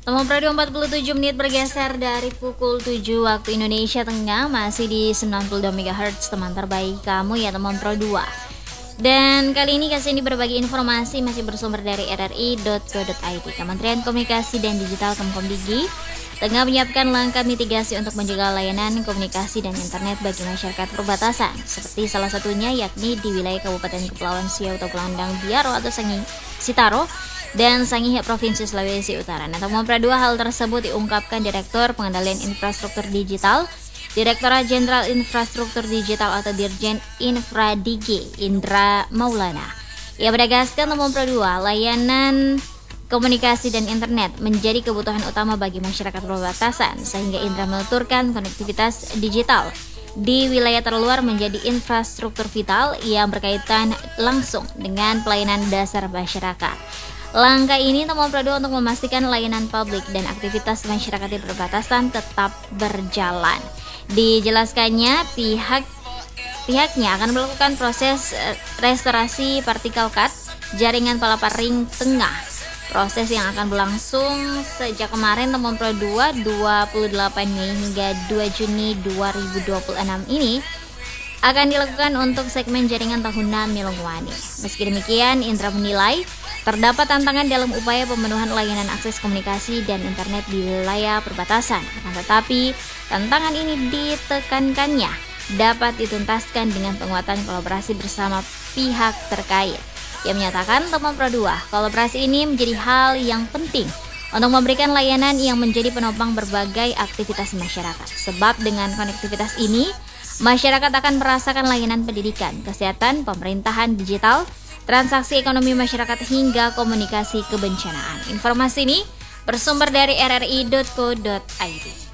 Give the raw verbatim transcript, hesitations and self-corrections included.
Teman Radio empat puluh tujuh menit bergeser dari pukul tujuh waktu Indonesia Tengah. Masih di sembilan puluh dua megahertz, teman terbaik kamu ya teman Pro dua. Dan kali ini kasih ini berbagi informasi masih bersumber dari r r i dot co dot i d. Kementerian Komunikasi dan Digital Kemkomdigi tengah menyiapkan langkah mitigasi untuk menjaga layanan komunikasi dan internet bagi masyarakat perbatasan, seperti salah satunya yakni di wilayah Kabupaten Kepulauan Siau atau Gelandang Biaro atau Sangi Sitaro dan Sangihe Provinsi Sulawesi Utara. Nah, teman Pro dua, hal tersebut diungkapkan Direktur Pengendalian Infrastruktur Digital Direktorat Jenderal Infrastruktur Digital atau Dirjen Infradigi Indra Maulana. Ia menegaskan teman Pro dua, layanan komunikasi dan internet menjadi kebutuhan utama bagi masyarakat perbatasan, sehingga Indra menuturkan konektivitas digital di wilayah terluar menjadi infrastruktur vital yang berkaitan langsung dengan pelayanan dasar masyarakat. Langkah ini teman Pro dua untuk memastikan layanan publik dan aktivitas masyarakat di perbatasan tetap berjalan. Dijelaskannya pihak pihaknya akan melakukan proses restorasi partikel cut jaringan palapa ring tengah. Proses yang akan berlangsung sejak kemarin teman Pro dua, dua puluh delapan Mei hingga dua Juni dua ribu dua puluh enam ini akan dilakukan untuk segmen jaringan tahunan Milongwani. Meski demikian, Indra menilai terdapat tantangan dalam upaya pemenuhan layanan akses komunikasi dan internet di wilayah perbatasan. Akan tetapi, tantangan ini ditekankannya dapat dituntaskan dengan penguatan kolaborasi bersama pihak terkait. Ia menyatakan teman Pro dua, kolaborasi ini menjadi hal yang penting untuk memberikan layanan yang menjadi penopang berbagai aktivitas masyarakat. Sebab dengan konektivitas ini, masyarakat akan merasakan layanan pendidikan, kesehatan, pemerintahan digital, transaksi ekonomi masyarakat hingga komunikasi kebencanaan. Informasi ini bersumber dari r r i dot co dot i d.